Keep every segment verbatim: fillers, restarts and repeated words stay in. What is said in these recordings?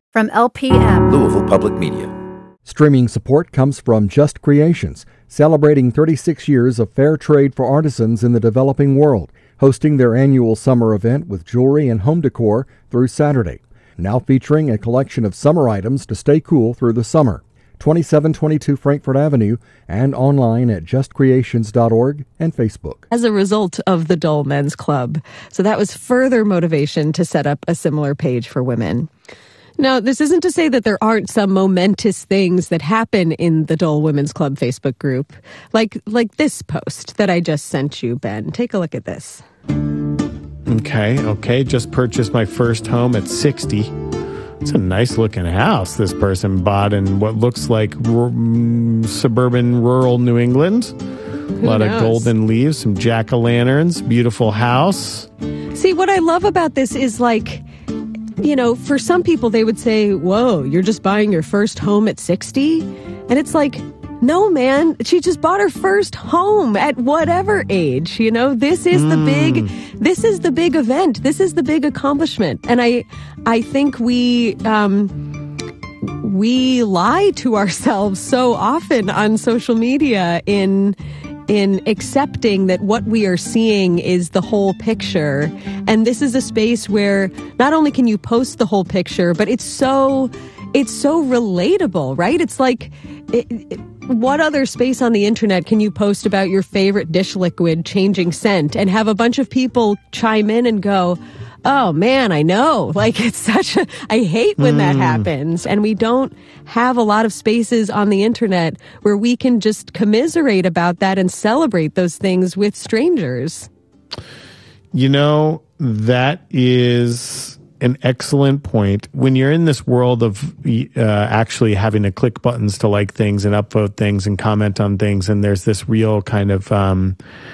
From L P M, Louisville Public Media. Streaming support comes from Just Creations, celebrating thirty-six years of fair trade for artisans in the developing world, hosting their annual summer event with jewelry and home decor through Saturday. Now featuring a collection of summer items to stay cool through the summer. twenty-seven twenty-two Frankfort Avenue and online at just creations dot org and Facebook. As a result of the Dole Men's Club. So that was further motivation to set up a similar page for women. Now, this isn't to say that there aren't some momentous things that happen in the Dole Women's Club Facebook group, like like this post that I just sent you, Ben. Take a look at this. Okay, okay. Just purchased my first home at sixty. It's a nice looking house this person bought in what looks like r- suburban rural New England. Who a lot knows? of golden leaves, some jack-o'-lanterns, beautiful house. See, what I love about this is like, you know, for some people, they would say, whoa, you're just buying your first home at sixty? And it's like, no, man, she just bought her first home at whatever age. You know, this is mm. the big, this is the big event. This is the big accomplishment. And I, I think we, um, we lie to ourselves so often on social media in, in accepting that what we are seeing is the whole picture. And this is a space where not only can you post the whole picture, but it's so, it's so relatable, right? It's like, it, it, what other space on the internet can you post about your favorite dish liquid changing scent and have a bunch of people chime in and go, oh man, I know. Like, it's such a, I hate when mm. that happens. And we don't have a lot of spaces on the internet where we can just commiserate about that and celebrate those things with strangers. You know, that is an excellent point. When you're in this world of uh, actually having to click buttons to like things and upvote things and comment on things, and there's this real kind of, um,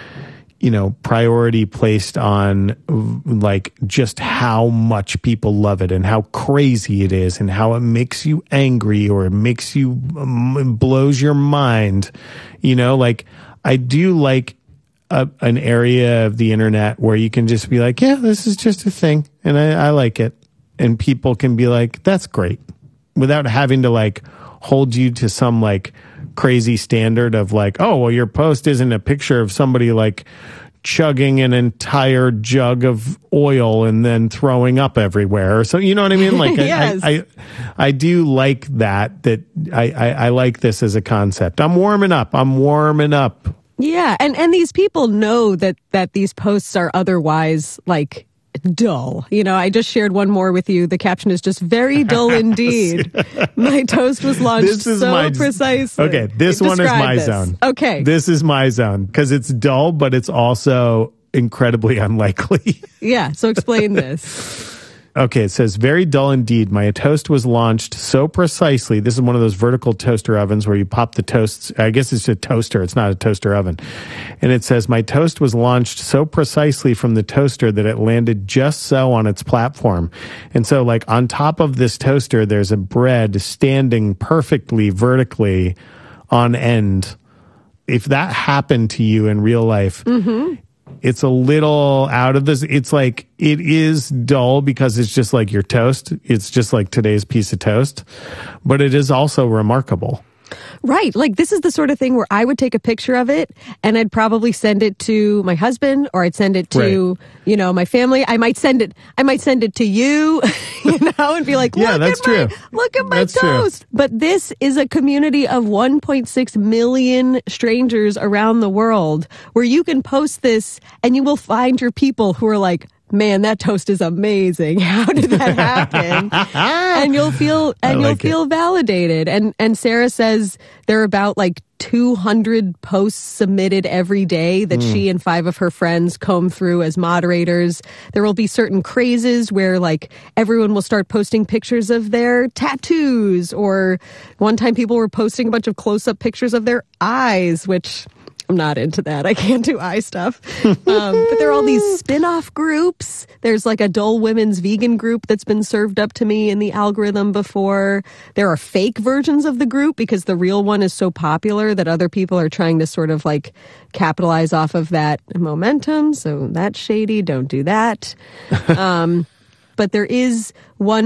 you know, priority placed on like just how much people love it and how crazy it is and how it makes you angry or it makes you, um, it blows your mind. You know, like I do like a, an area of the internet where you can just be like, yeah, this is just a thing and I, I like it. And people can be like, that's great, without having to like hold you to some like crazy standard of like, oh, well, your post isn't a picture of somebody like chugging an entire jug of oil and then throwing up everywhere. So, you know what I mean? Like, yes. I, I, I do like that, that I, I, I like this as a concept. I'm warming up. I'm warming up. Yeah. And, and these people know that, that these posts are otherwise like dull. You know, I just shared one more with you. The caption is just very dull indeed. My toast was launched this is so my, precisely. Okay, this one is my this. zone. Okay. This is my zone because it's dull, but it's also incredibly unlikely. Yeah, so explain this. Okay, it says, very dull indeed. My toast was launched so precisely. This is one of those vertical toaster ovens where you pop the toasts. I guess it's a toaster. It's not a toaster oven. And it says, my toast was launched so precisely from the toaster that it landed just so on its platform. And so, like, on top of this toaster, there's a bread standing perfectly vertically on end. If that happened to you in real life, mm-hmm. it's a little out of this. It's like, it is dull because it's just like your toast. It's just like today's piece of toast, but it is also remarkable. Right. Like, this is the sort of thing where I would take a picture of it and I'd probably send it to my husband, or I'd send it to, right. you know, my family. I might send it, I might send it to you, you know, and be like, look, yeah, that's at my, true. look at my that's toast. True. But this is a community of one point six million strangers around the world where you can post this and you will find your people who are like, man, that toast is amazing. How did that happen? and you'll feel and like you'll feel it. validated. And and Sarah says there are about like two hundred posts submitted every day that mm. she and five of her friends comb through as moderators. There will be certain crazes where like everyone will start posting pictures of their tattoos, or one time people were posting a bunch of close-up pictures of their eyes, which I'm not into that. I can't do eye stuff. Um, but there are all these spin-off groups. There's like a Dole Women's vegan group that's been served up to me in the algorithm before. There are fake versions of the group because the real one is so popular that other people are trying to sort of like capitalize off of that momentum. So that's shady. Don't do that. Um, but there is one